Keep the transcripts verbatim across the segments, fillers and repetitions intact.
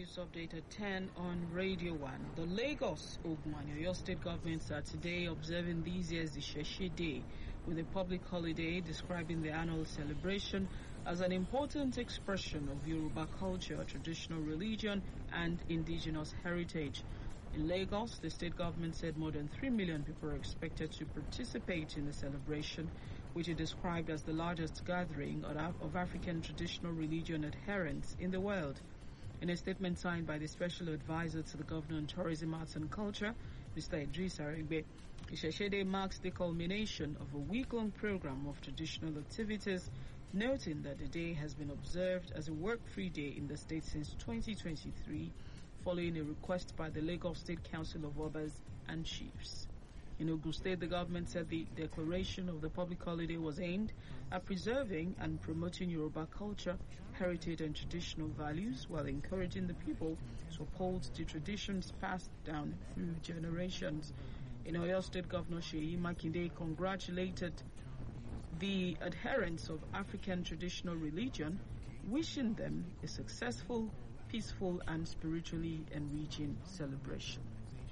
News Update at ten on Radio one. The Lagos, Ogun and Oyo state governments are today observing this year's Isheshe Day with a public holiday describing the annual celebration as an important expression of Yoruba culture, traditional religion and indigenous heritage. In Lagos, the state government said more than three million people are expected to participate in the celebration, which it described as the largest gathering of African traditional religion adherents in the world. In a statement signed by the Special Advisor to the Governor on Tourism, Arts and Culture, Mister Idris Aregbe, Isheshe Day marks the culmination of a week-long program of traditional activities, noting that the day has been observed as a work-free day in the state since twenty twenty-three, following a request by the Lagos State Council of Obas and Chiefs. In Ogun State, the government said the declaration of the public holiday was aimed at preserving and promoting Yoruba culture, heritage and traditional values while encouraging the people to uphold the traditions passed down through generations. In Oyo State, Governor Seyi Makinde congratulated the adherents of African traditional religion, wishing them a successful, peaceful and spiritually enriching celebration.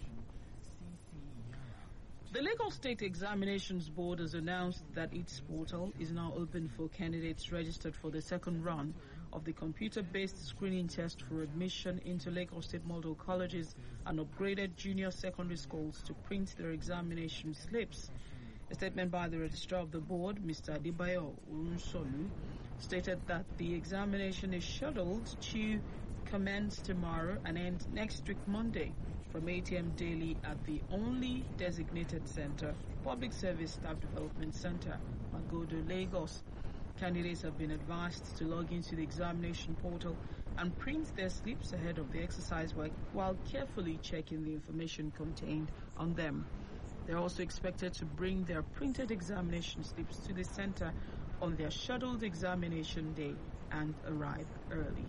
The Lagos State Examinations Board has announced that its portal is now open for candidates registered for the second run of the computer-based screening test for admission into Lagos State Model Colleges and upgraded junior secondary schools to print their examination slips. A statement by the Registrar of the Board, Mister Adebayo Urunsolu, stated that the examination is scheduled to commence tomorrow and end next week Monday from eight a m daily at the only designated center, Public Service Staff Development Center, Magodo, Lagos. Candidates have been advised to log into the examination portal and print their slips ahead of the exercise while carefully checking the information contained on them. They're also expected to bring their printed examination slips to the center on their scheduled examination day and arrive early.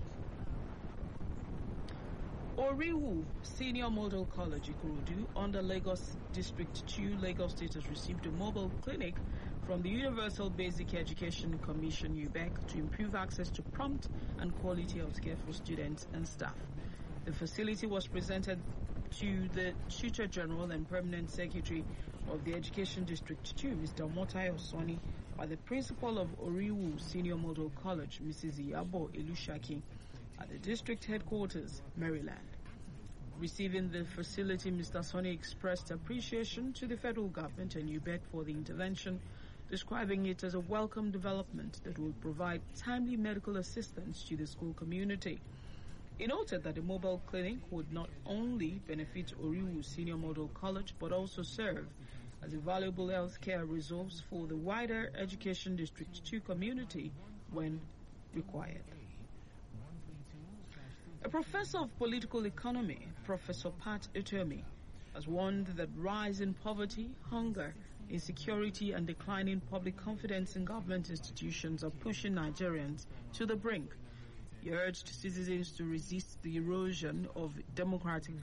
Oriwu Senior Model College, Ikorodu, under Lagos District two, Lagos State has received a mobile clinic from the Universal Basic Education Commission, U B E C, to improve access to prompt and quality healthcare for students and staff. The facility was presented to the Tutor General and Permanent Secretary of the Education District two, Mister Motayo Soni, by the Principal of Oriwu Senior Model College, Missus Iyabo Elushaki, at the district headquarters, Maryland. Receiving the facility, Mister Soni expressed appreciation to the federal government and U B E C for the intervention, describing it as a welcome development that will provide timely medical assistance to the school community. He noted that the mobile clinic would not only benefit Oriwu Senior Model College but also serve as a valuable healthcare resource for the wider Education District two community when required. A professor of political economy, Professor Pat Utomi, has warned that rise in poverty, hunger, insecurity and declining public confidence in government institutions are pushing Nigerians to the brink. He urged citizens to resist the erosion of democratic